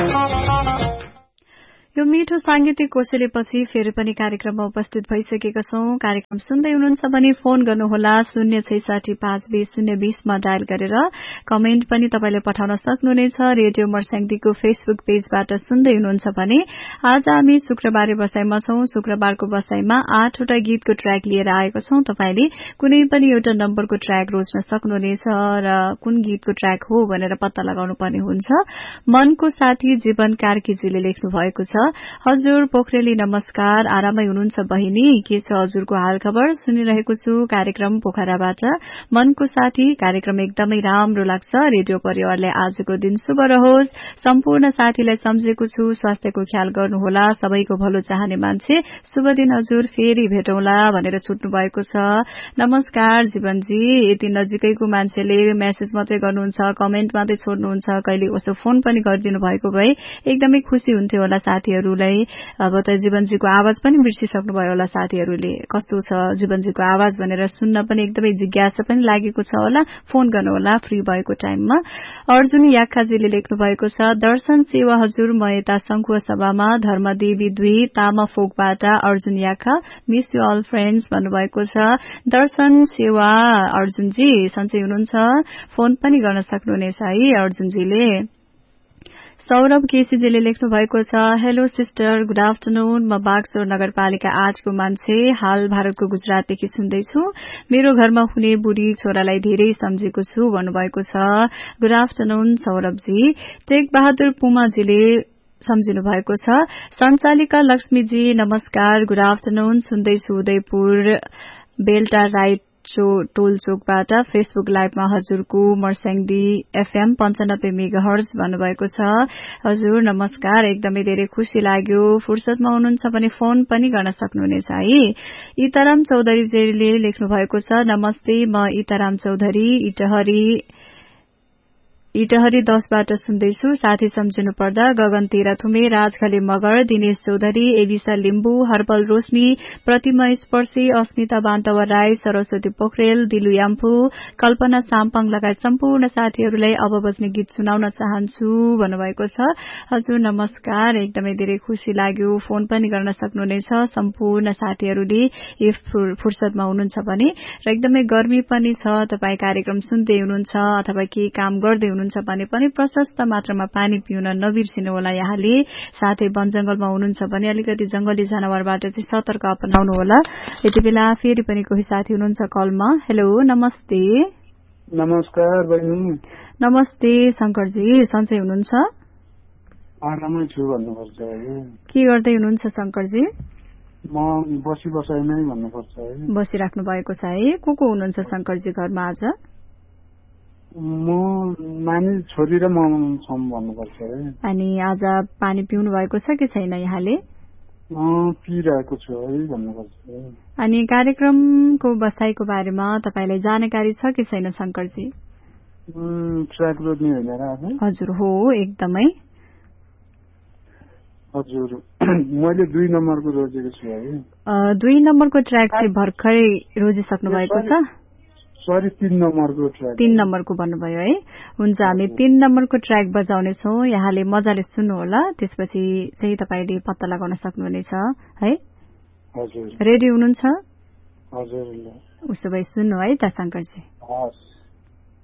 यो मिठो सांगीतिक कोसेलीपछि फेरि पनि कार्यक्रममा उपस्थित भइसकेका छौं। कार्यक्रम सुन्दै हुनुहुन्छ भने फोन गर्नुहोला 0665020 मा डायल गरेर। कमेन्ट पनि तपाईले पठाउन सक्नुहुनेछ। रेडियो मर्स्याङदीको फेसबुक पेजबाट सुन्दै हुनुहुन्छ भने आज हामी शुक्रबारे बसाइमा छौं। शुक्रबारको बसाइमा 8 वटा गीतको ट्र्याक लिएर आएको छौं। तपाईले कुनै पनि एउटा नम्बरको ट्र्याक रोज्न सक्नुहुनेछ र कुन गीतको ट्र्याक हो भनेर पत्ता लगाउनु पर्ने हुन्छ। मनको साथी जीवन कार्कीजीले लेख्नु भएको छ। हजुर पोखरेली नमस्कार, आरामै हुनुहुन्छ बहिनी? के छ हजुरको हाल खबर? सुनिरहेको छु कार्यक्रम पोखराबाट। मनको साथी कार्यक्रम एकदमै राम्रो लाग्छ। रेडियो परिवारले आजको दिन शुभ रहोस्। सम्पूर्ण साथीलाई सम्झेको छु। स्वास्थ्यको ख्याल गर्नुहोला। सबैको भलो चाहने मान्छे। शुभ दिन हजुर, फेरि भेटौँला भनेर छुट्नु भएको छ। नमस्कार जीवनजी। यति नजिकैको मान्छेले मेसेज मात्रै गर्नुहुन्छ, कमेन्ट मात्रै छोड्नुहुन्छ, कहिले उसो फोन पनि गरिदिनु भएको भए एकदमै खुशी हुन्थ्यो होला साथीहरूलाई। अब त जीवनजीको आवाज पनि बिर्सिसक्नु भयो होला साथीहरूले। कस्तो छ जीवनजीको आवाज भनेर सुन्न पनि एकदमै जिज्ञासा पनि लागेको छ होला। फोन गर्नुहोला फ्री भएको टाइममा। अर्जुन याखाजीले लेख्नु भएको छ। दर्शन सेवा हजुर, म यता संखुवा सभामा Dharmdevi 2 तामाफोकबाट Arjun Yakha. Miss you all friends भन्नुभएको छ। दर्शन सेवा अर्जुनजी सन्चै हुनुहुन्छ? फोन पनि गर्न सक्नुहुनेछ है अर्जुनजीले। सौरभ केसीजीले लेख्नु भएको छ। Hello sister, good afternoon. म बागचौर नगरपालिका 8 को मान्छे, हाल भारतको गुजरातदेखि सुन्दैछु। मेरो घरमा हुने बुढी छोरालाई धेरै सम्झेको छु भन्नुभएको छ। Good afternoon सौरभजी। टेक बहादुर पुमाजीले सम्झिनु भएको छ। सञ्चालिका लक्ष्मीजी नमस्कार, गुड आफ्टरनुन। सुन्दैछु उदयपुर बेल्टा राइट टोल चोकबाट फेसबुक लाइभमा हजुरको मर्स्याङदी FM 95 मेगाहर्ज भन्नुभएको छ। हजुर नमस्कार, एकदमै धेरै खुशी लाग्यो। फुर्सदमा हुनुहुन्छ भने फोन पनि गर्न सक्नुहुनेछ है। इताराम चौधरीजीले लेख्नु भएको छ। नमस्ते, म इताराम चौधरी इटहरी 10 बाट सुन्दैछु। साथी सम्झिनु पर्दा गगन तेह्रथुमे, राजखले मगर, दिनेश चौधरी, एलिसा लिम्बू, हर्बल रोशनी, प्रतिमा स्पर्शी, अस्मिता बान्तवा राई, सरस्वती पोखरेल, दिलु याम्फू, कल्पना साम्पाङ लगायत सम्पूर्ण साथीहरूलाई अब बज्ने गीत सुनाउन चाहन्छु भन्नुभएको छ। हजुर नमस्कार, एकदमै धेरै खुशी लाग्यो। फोन पनि गर्न सक्नुहुनेछ सम्पूर्ण साथीहरूले if फुर्सदमा हुनुहुन्छ भने। र एकदमै गर्मी पनि छ, तपाई कार्यक्रम सुन्दै हुनुहुन्छ अथवा केही काम गर्दै हुनुहुन्छ भने पनि प्रशस्त मात्रामा पानी पिउन नबिर्सिनु होला यहाँले। साथै वन जंगलमा हुनुहुन्छ भने अलिकति जंगली जनावरबाट चाहिँ सतर्क अपनाउनु होला। यति बेला फेरि पनि कोही साथी हुनुहुन्छ कलमा। हेलो नमस्ते। नमस्कार बहिनी। नमस्ते शंकरजी, सन्चै हुनुहुन्छ? आरामै छु भन्नुपर्छ है। के गर्दै हुनुहुन्छ शंकरजी? म बसिबसाइमै भन्नुपर्छ है। बसिराख्नु भएको छ है। को हुनुहुन्छ शंकरजी घरमा आज? म नानी छोरी र म छौं भन्नुपर्छ है। अनि आज पानी पिउनु भएको छ कि छैन यहाँले? पिइरहेको छु है भन्नुपर्छ। अनि कार्यक्रमको बसाइको बारेमा तपाईलाई जानकारी छ कि छैन शंकरजी? ट्र्याक रोज्ने होइन र आज? हजुर हो, एकदमै। हजुर मैले 2 नम्बरको रोजेको छु है। 2 नम्बरको ट्र्याक चाहिँ भर्खरै रोजिसक्नु भएको छ? सरी 3 नम्बरको ट्र्याक। 3 नम्बरको भन्नुभयो है। हुन्छ, हामी 3 नम्बरको ट्र्याक बजाउने छौं। यहाँले मजाले सुन्नु होला, त्यसपछि चाहिँ तपाईले पत्ता लगाउन सक्नुहुनेछ है। हजुर। रेडी हुनुहुन्छ? हजुर। उसो भए सुन्नु है त शंकरजी। हस्।